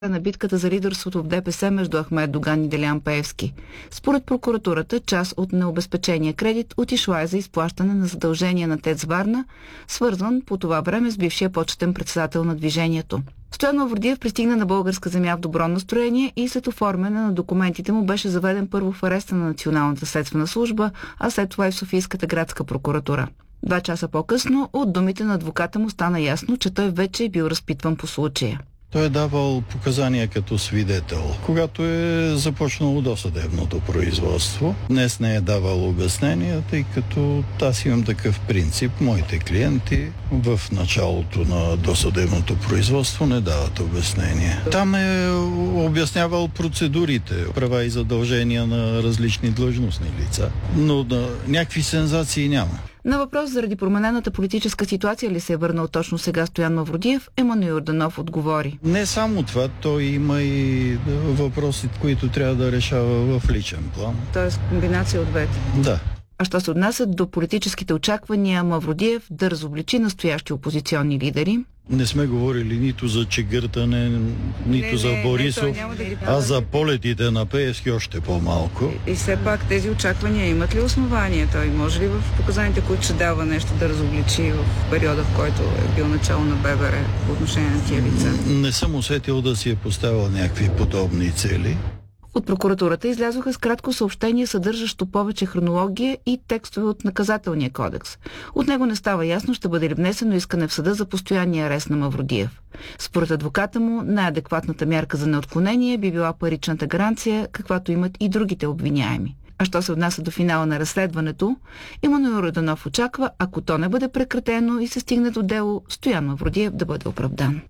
на битката за лидерството в ДПС между Ахмед Доган и Делян Пеевски. Според прокуратурата, част от необезпечения кредит отишла за изплащане на задължения на ТЕЦ Варна, свързван по това време с бившия почетен председател на движението. Стоян Мавродиев пристигна на българска земя в добро настроение и след оформяне на документите му беше заведен първо в ареста на Националната следствена служба, а след това и в Софийската градска прокуратура. 2 часа по-късно от думите на адвоката му стана ясно, че той вече е бил разпитван по случая. Той е давал показания като свидетел, когато е започнало досъдебното производство. Днес не е давал обяснения, тъй като аз имам такъв принцип. Моите клиенти в началото на досъдебното производство не дават обяснения. Там е обяснявал процедурите, права и задължения на различни длъжностни лица, но някакви сензации няма. На въпрос заради променената политическа ситуация ли се е върнал точно сега Стоян Мавродиев, Емануил Йорданов отговори. Не само това, той има и въпроси, които трябва да решава в личен план. Тоест комбинация от двете. Да. А що се отнасят до политическите очаквания Мавродиев да разобличи настоящи опозиционни лидери? Не сме говорили нито за чегъртане, нито за Борисов, а за полетите на Пеевски още по-малко. И все пак тези очаквания имат ли основания? Той може ли в показанията, които ще дава нещо да разобличи в периода, в който е бил начало на ББР по отношение на тия лица? Не съм усетил да си е поставил някакви подобни цели. От прокуратурата излязоха с кратко съобщение, съдържащо повече хронология и текстове от наказателния кодекс. От него не става ясно ще бъде ли внесено искане в съда за постоянния арест на Мавродиев. Според адвоката му, най-адекватната мярка за неотклонение би била паричната гаранция, каквато имат и другите обвиняеми. А що се отнася до финала на разследването, Емануил Йорданов очаква, ако то не бъде прекратено и се стигне до дело, Стоян Мавродиев да бъде оправдан.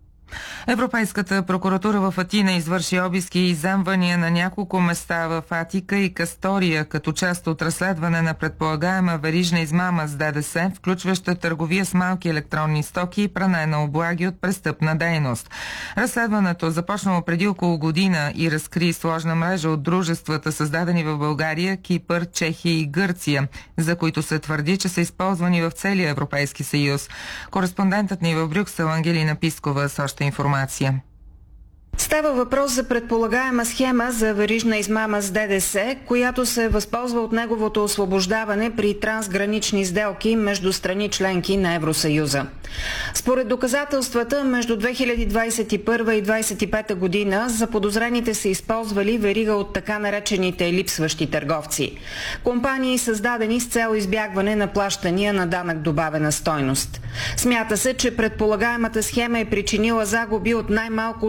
Европейската прокуратура в Атина извърши обиски и изземвания на няколко места в Атика и Кастория, като част от разследване на предполагаема верижна измама с ДДС, включваща търговия с малки електронни стоки и пране на облаги от престъпна дейност. Разследването, започнало преди около година и разкри сложна мрежа от дружествата, създадени в България, Кипър, Чехия и Гърция, за които се твърди, че са използвани в целия Европейски съюз. Кореспондентът ни в Брюксел Ангелина Пискова с още информация. Става въпрос за предполагаема схема за верижна измама с ДДС, която се възползва от неговото освобождаване при трансгранични сделки между страни членки на Евросъюза. Според доказателствата, между 2021 и 2025 година заподозрените са използвали верига от така наречените липсващи търговци. Компании, създадени с цел избягване на плащания на данък добавена стойност. Смята се, че предполагаемата схема е причинила загуби от най-малко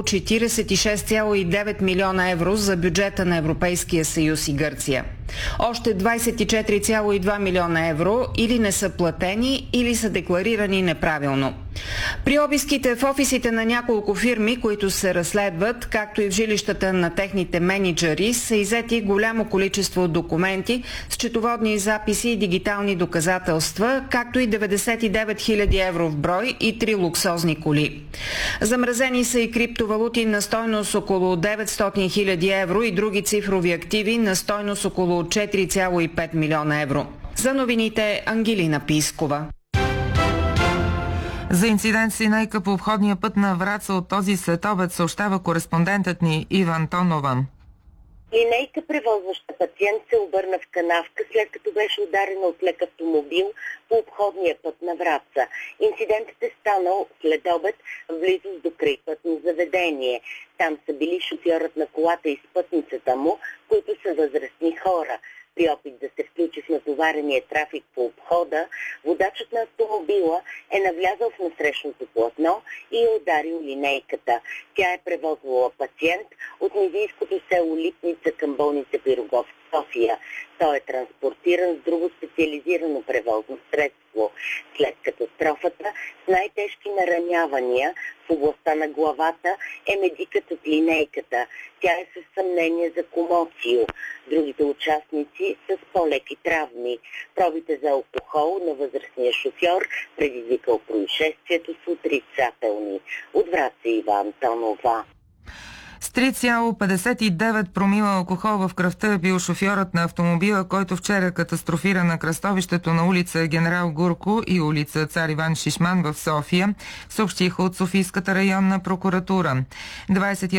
46,9 милиона евро за бюджета на Европейския съюз и Гърция. Още 24,2 милиона евро или не са платени, или са декларирани неправилно. При обиските в офисите на няколко фирми, които се разследват, както и в жилищата на техните мениджъри, са иззети голямо количество документи, счетоводни записи и дигитални доказателства, както и 99 000 евро в брой и 3 луксозни коли. Замразени са и криптовалути на стойност около 900 000 евро и други цифрови активи на стойност около 4,5 милиона евро. За новините Ангелина Пискова. За инцидент с линейка по обходния път на Враца от този следобед съобщава кореспондентът ни Иван Тонова. Линейка, превозваща пациент, се обърна в канавка, след като беше ударена от лек автомобил по обходния път на Враца. Инцидентът е станал след обед в близост до крайпътно заведение. Там са били шофьорът на колата и спътницата му, които са възрастни хора. При опит да се включи в натоварения трафик по обхода, водачът на автомобила е навлязъл в насрещното платно и е ударил линейката. Тя е превозвала пациент от мизийското село Липница към болница Пирогов в София. Той е транспортиран с друго специализирано превозно средство. След катастрофата с най-тежки наранявания в областта на главата е медикът от линейката. Тя е със съмнение за комоцио. Другите участници са с по-леки травми. Пробите за алкохол на възрастния шофьор, предизвикал происшествието, са отрицателни. От Враца Иван Тонова. С 3,59 промила алкохол в кръвта е бил шофьорът на автомобила, който вчера катастрофира на кръстовището на улица Генерал Гурко и улица Цар Иван Шишман в София, съобщиха от Софийската районна прокуратура.